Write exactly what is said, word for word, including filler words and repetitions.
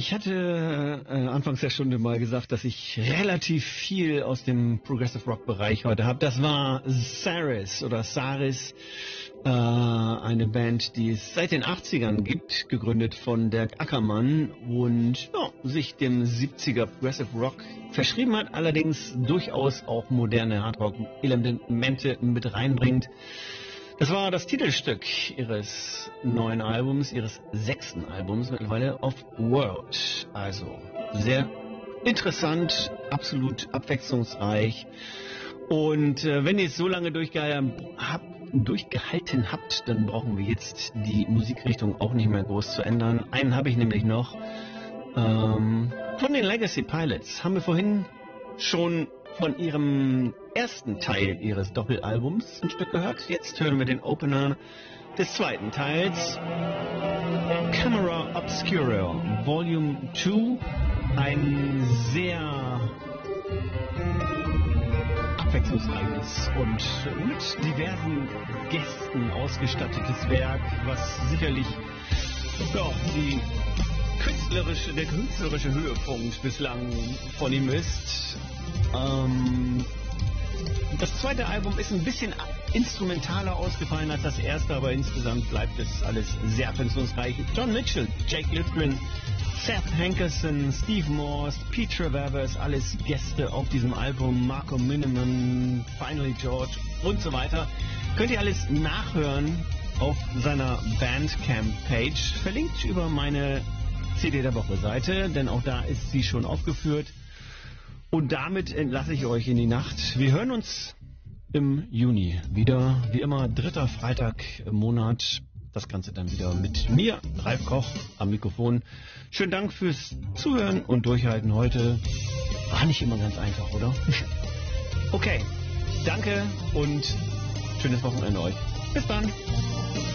Ich hatte äh, anfangs der Stunde mal gesagt, dass ich relativ viel aus dem Progressive Rock Bereich heute habe. Das war Saris oder Saris, äh, eine Band, die es seit den achtzigern gibt, gegründet von Dirk Ackermann und ja, sich dem siebziger Progressive Rock verschrieben hat, allerdings durchaus auch moderne Hardrock-Elemente mit reinbringt. Das war das Titelstück ihres neuen Albums, ihres sechsten Albums mittlerweile, Of World. Also sehr interessant, absolut abwechslungsreich. Und äh, wenn ihr es so lange durchgehalten habt, durchgehalten habt, dann brauchen wir jetzt die Musikrichtung auch nicht mehr groß zu ändern. Einen habe ich nämlich noch. Ähm, von den Legacy Pilots haben wir vorhin schon von ihrem ersten Teil ihres Doppelalbums ein Stück gehört. Jetzt hören wir den Opener des zweiten Teils. Camera Obscura Volume zwei. Ein sehr abwechslungsreiches und mit diversen Gästen ausgestattetes Werk, was sicherlich ja, die künstlerische, der künstlerische Höhepunkt bislang von ihm ist. Ähm, das zweite Album ist ein bisschen instrumentaler ausgefallen als das erste, aber insgesamt bleibt es alles sehr abwechslungsreich. John Mitchell, Jake Lithgren, Seth Hankerson, Steve Morse, Pete Trevavers, alles Gäste auf diesem Album, Marco Miniman, Finally George und so weiter. Könnt ihr alles nachhören auf seiner Bandcamp-Page, verlinkt über meine C D der Woche-Seite, denn auch da ist sie schon aufgeführt. Und damit entlasse ich euch in die Nacht. Wir hören uns im Juni wieder, wie immer, dritter Freitag im Monat. Das Ganze dann wieder mit mir, Ralf Koch, am Mikrofon. Schönen Dank fürs Zuhören und Durchhalten heute. War nicht immer ganz einfach, oder? Okay, danke und schönes Wochenende euch. Bis dann.